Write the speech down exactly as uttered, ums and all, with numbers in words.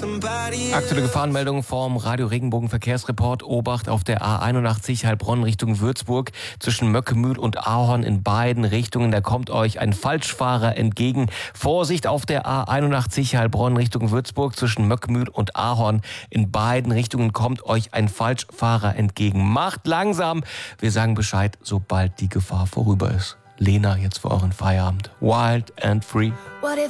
Aktuelle Gefahrenmeldung vom Radio Regenbogen Verkehrsreport. Obacht auf der A einundachtzig Heilbronn Richtung Würzburg zwischen Möckemühl und Ahorn in beiden Richtungen. Da kommt euch ein Falschfahrer entgegen. Vorsicht auf der A einundachtzig Heilbronn Richtung Würzburg zwischen Möckemühl und Ahorn in beiden Richtungen kommt euch ein Falschfahrer entgegen. Macht langsam. Wir sagen Bescheid, sobald die Gefahr vorüber ist. Lena, jetzt für euren Feierabend. Wild and free. What if